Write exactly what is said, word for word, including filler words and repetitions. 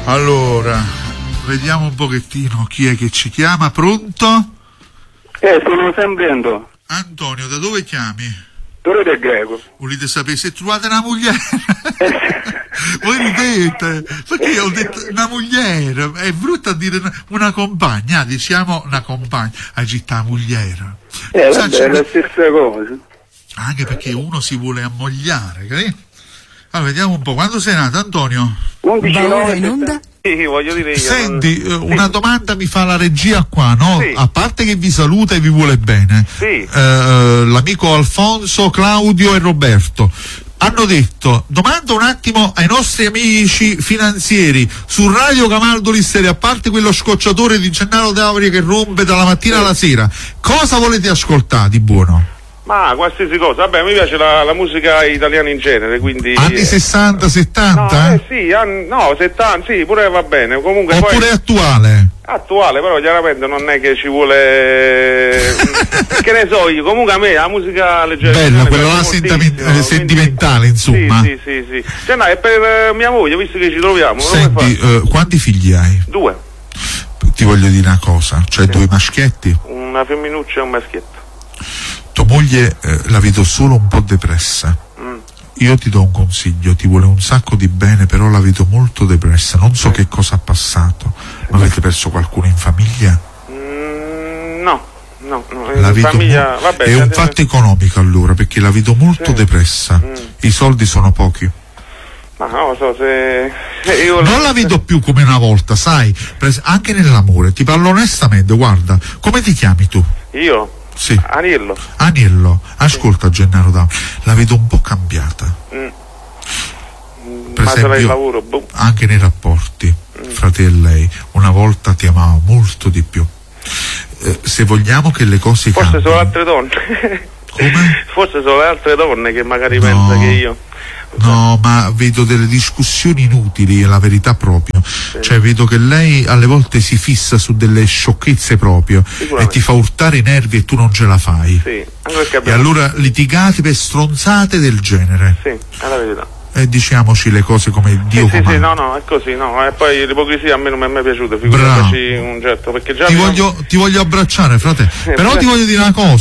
Allora, vediamo un pochettino chi è che ci chiama. Pronto? Eh, sono sempre Antonio. Antonio, da dove chiami? Torre del Greco. Volete sapere se trovate una mogliera? Voi ridete, perché io ho detto una mogliera, è brutto a dire una, una compagna, diciamo una compagna, agita mogliera. Eh, vabbè, è la stessa cosa. Anche perché uno si vuole ammogliare, capito? Allora, vediamo un po', quando sei nato, Antonio? undici nove in onda? Sì, voglio dire io. Senti, non... una sì. domanda mi fa la regia qua, no? Sì. A parte che vi saluta e vi vuole bene, Sì. eh, l'amico Alfonso, Claudio e Roberto hanno detto: domando un attimo ai nostri amici finanzieri, su Radio Camaldoli Stereo, a parte quello scocciatore di Gennaro D'Auria che rompe dalla mattina alla sera, cosa volete ascoltare di buono? Ma qualsiasi cosa, vabbè, mi piace la, la musica italiana in genere, quindi... Anni sessanta, settanta? No, eh sì, anni, no, settanta, sì, pure va bene, comunque oppure poi... attuale? Attuale, però chiaramente non è che ci vuole... che ne so io, comunque a me la musica leggera... Bella, quella là sentiment- sentimentale, insomma. Sì, sì, sì, sì. Cioè no, è per eh, mia moglie, visto che ci troviamo. Senti, eh, quanti figli hai? Due. Ti voglio dire una cosa, cioè Sì. due maschietti? Una femminuccia e un maschietto. Tua moglie eh, la vedo solo un po' depressa. Mm. Io ti do un consiglio, ti vuole un sacco di bene, però la vedo molto depressa. Non so che cosa ha passato. Ma avete perso qualcuno in famiglia? Mm, no, no, no. La In vedo famiglia, mo- vabbè, è un gente- fatto economico allora, perché la vedo molto Sì. depressa. Mm. I soldi sono pochi. Ma non lo so se... se io Non la vedo più come una volta, sai? Pres- anche nell'amore, ti parlo onestamente, guarda, come ti chiami tu? Io? Sì. Aniello. Aniello, ascolta Gennaro D'Auria, la vedo un po' cambiata. Mm. Per Ma sarà il esempio, lavoro, boh. anche nei rapporti Mm. fra te e lei, una volta ti amava molto di più. Eh, se vogliamo che le cose Forse cambino... sono altre donne. Come? Forse sono le altre donne che magari No. pensa che io... No, ma vedo delle discussioni inutili, è la verità proprio. Sì. Cioè vedo che lei alle volte si fissa su delle sciocchezze proprio e Sicuramente. ti fa urtare i nervi e tu non ce la fai. Sì, anche perché E abbiamo... allora litigate per stronzate del genere. Sì, è la verità. E diciamoci le cose come Dio Sì, sì, comanda. sì, no, no, è così, no. E poi l'ipocrisia a me non mi è mai piaciuta, figuriamoci un certo, perché già... Ti abbiamo- voglio, ti voglio abbracciare, frate. Però Eh, ti voglio dire una cosa.